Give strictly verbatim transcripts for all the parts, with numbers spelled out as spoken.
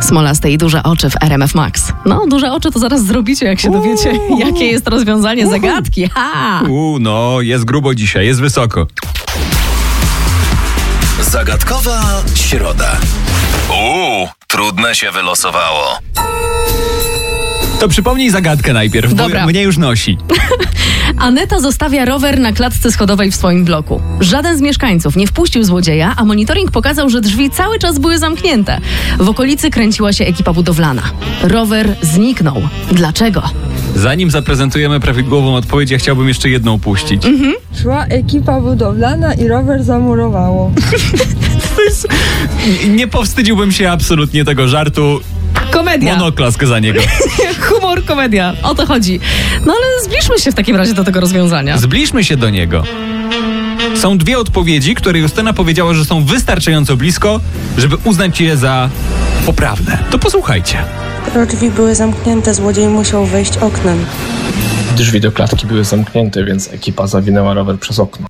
Smolaste i duże oczy w R M F Max. No, duże oczy to zaraz zrobicie, jak się dowiecie, Uuu. jakie jest rozwiązanie Uuu. zagadki. Ha! Uuu, no, jest grubo dzisiaj, jest wysoko. Zagadkowa środa. Uuu, trudne się wylosowało. To przypomnij zagadkę najpierw, Dobra. bo mnie już nosi. Aneta zostawia rower na klatce schodowej w swoim bloku. Żaden z mieszkańców nie wpuścił złodzieja, a monitoring pokazał, że drzwi cały czas były zamknięte. W okolicy kręciła się ekipa budowlana. Rower zniknął. Dlaczego? Zanim zaprezentujemy prawidłową odpowiedź, ja chciałbym jeszcze jedną puścić. Mhm. Szła ekipa budowlana i rower zamurowało. To jest... Nie powstydziłbym się absolutnie tego żartu. Komedia. Monoklask za niego. Humor, komedia. O to chodzi. No ale zbliżmy się w takim razie do tego rozwiązania. Zbliżmy się do niego. Są dwie odpowiedzi, które Justyna powiedziała, że są wystarczająco blisko, żeby uznać je za poprawne. To posłuchajcie. Drzwi były zamknięte, złodziej musiał wejść oknem. Drzwi do klatki były zamknięte, więc ekipa zawinęła rower przez okno.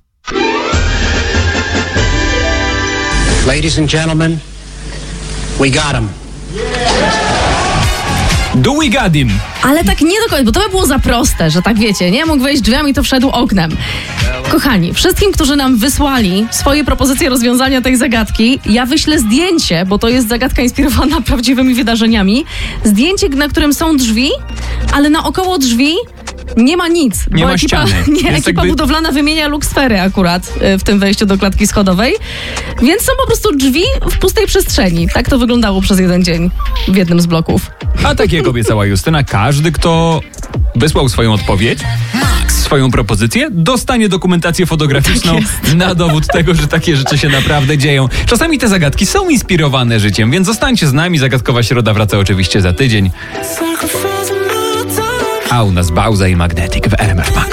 Ladies and gentlemen, we got him. Do we got him. Ale tak nie do końca, bo to by było za proste, że tak wiecie, nie? Mógł wejść drzwiami, to wszedł oknem. Kochani, wszystkim, którzy nam wysłali swoje propozycje rozwiązania tej zagadki, ja wyślę zdjęcie, bo to jest zagadka inspirowana prawdziwymi wydarzeniami. Zdjęcie, na którym są drzwi, ale naokoło drzwi nie ma nic. Nie bo ma ekipa, ściany. Nie, Jest ekipa jakby... budowlana wymienia luksfery akurat w tym wejściu do klatki schodowej. Więc są po prostu drzwi w pustej przestrzeni. Tak to wyglądało przez jeden dzień w jednym z bloków. A tak jak obiecała Justyna, każdy, kto wysłał swoją odpowiedź, swoją propozycję, dostanie dokumentację fotograficzną tak na dowód tego, że takie rzeczy się naprawdę dzieją. Czasami te zagadki są inspirowane życiem, więc zostańcie z nami. Zagadkowa Środa wraca oczywiście za tydzień. A u nas Bauza i Magnetic w R M F Max.